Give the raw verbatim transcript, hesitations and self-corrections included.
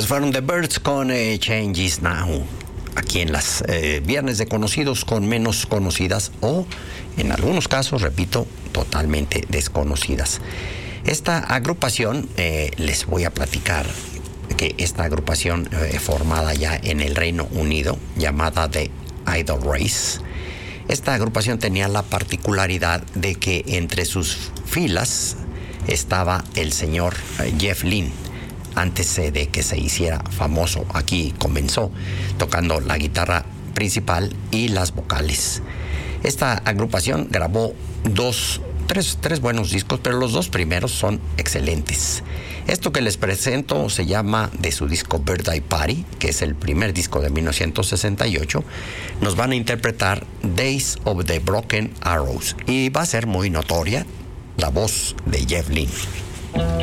fueron The Byrds con eh, Changes Now. Aquí en las eh, Viernes de Conocidos con menos conocidas o, en algunos casos, repito, totalmente desconocidas. Esta agrupación, eh, les voy a platicar que esta agrupación eh, formada ya en el Reino Unido, llamada The Idol Race, esta agrupación tenía la particularidad de que entre sus filas estaba el señor eh, Jeff Lynne. Antes de que se hiciera famoso, aquí comenzó tocando la guitarra principal y las vocales. Esta agrupación grabó dos, tres, tres buenos discos, pero los dos primeros son excelentes. Esto que les presento se llama, de su disco Birthday Party, que es el primer disco de mil novecientos sesenta y ocho. Nos van a interpretar Days of the Broken Arrows y va a ser muy notoria la voz de Jeff Lynne.